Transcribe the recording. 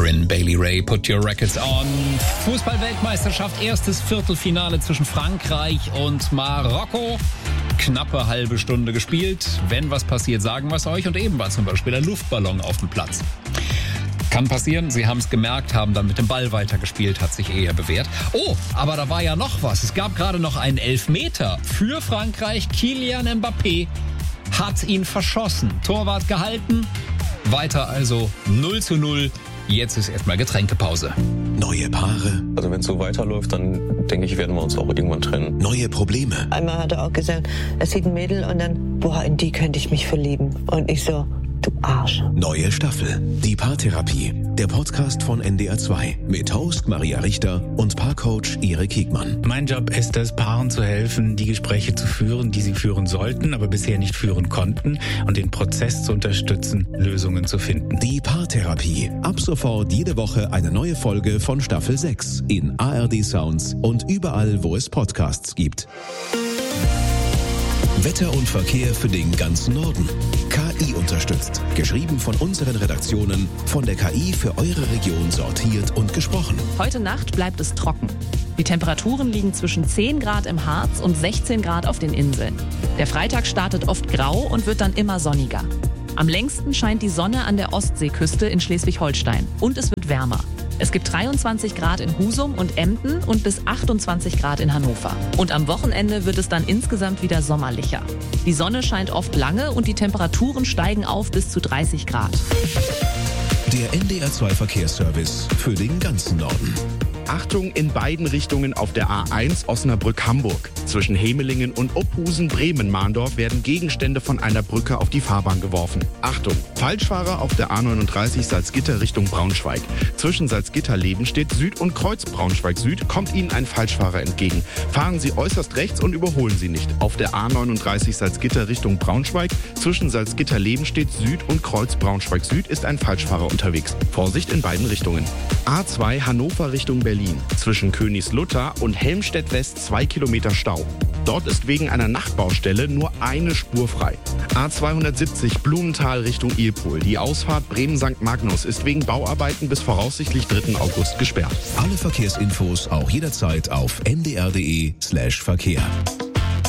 Sängerin Bailey Ray, Put Your Records On. Fußball-Weltmeisterschaft, erstes Viertelfinale zwischen Frankreich und Marokko. Knappe halbe Stunde gespielt. Wenn was passiert, sagen wir es euch. Und eben war zum Beispiel der Luftballon auf dem Platz. Kann passieren, sie haben es gemerkt, haben dann mit dem Ball weitergespielt, hat sich eher bewährt. Oh, aber da war ja noch was. Es gab gerade noch einen Elfmeter für Frankreich. Kylian Mbappé hat ihn verschossen. Torwart gehalten. Weiter also 0:0. Jetzt ist erstmal Getränkepause. Neue Paare. Also wenn es so weiterläuft, dann denke ich, werden wir uns auch irgendwann trennen. Neue Probleme. Einmal hat er auch gesagt, er sieht ein Mädel und dann, boah, in die könnte ich mich verlieben. Und ich so, du Arsch. Neue Staffel. Die Paartherapie. Der Podcast von NDR 2 mit Host Maria Richter und Paarcoach Erik Hegmann. Mein Job ist es, Paaren zu helfen, die Gespräche zu führen, die sie führen sollten, aber bisher nicht führen konnten, und den Prozess zu unterstützen, Lösungen zu finden. Die Paartherapie. Ab sofort jede Woche eine neue Folge von Staffel 6 in ARD Sounds und überall, wo es Podcasts gibt. Wetter und Verkehr für den ganzen Norden. KI unterstützt. Geschrieben von unseren Redaktionen, von der KI für eure Region sortiert und gesprochen. Heute Nacht bleibt es trocken. Die Temperaturen liegen zwischen 10 Grad im Harz und 16 Grad auf den Inseln. Der Freitag startet oft grau und wird dann immer sonniger. Am längsten scheint die Sonne an der Ostseeküste in Schleswig-Holstein. Und es wird wärmer. Es gibt 23 Grad in Husum und Emden und bis 28 Grad in Hannover. Und am Wochenende wird es dann insgesamt wieder sommerlicher. Die Sonne scheint oft lange und die Temperaturen steigen auf bis zu 30 Grad. Der NDR 2 Verkehrsservice für den ganzen Norden. Achtung in beiden Richtungen auf der A1 Osnabrück-Hamburg. Zwischen Hemelingen und Opphusen-Bremen-Mahndorf werden Gegenstände von einer Brücke auf die Fahrbahn geworfen. Achtung, Falschfahrer auf der A39 Salzgitter Richtung Braunschweig. Zwischen Salzgitter-Lebenstedt Süd und Kreuz Braunschweig-Süd kommt Ihnen ein Falschfahrer entgegen. Fahren Sie äußerst rechts und überholen Sie nicht. Auf der A39 Salzgitter Richtung Braunschweig zwischen Salzgitter-Lebenstedt Süd und Kreuz Braunschweig-Süd ist ein Falschfahrer unterwegs. Vorsicht in beiden Richtungen. A2 Hannover Richtung Berlin. Zwischen Königslutter und Helmstedt-West 2 Kilometer Stau. Dort ist wegen einer Nachtbaustelle nur eine Spur frei. A270 Blumenthal Richtung Ilpohl. Die Ausfahrt Bremen-St. Magnus ist wegen Bauarbeiten bis voraussichtlich 3. August gesperrt. Alle Verkehrsinfos auch jederzeit auf ndr.de/Verkehr.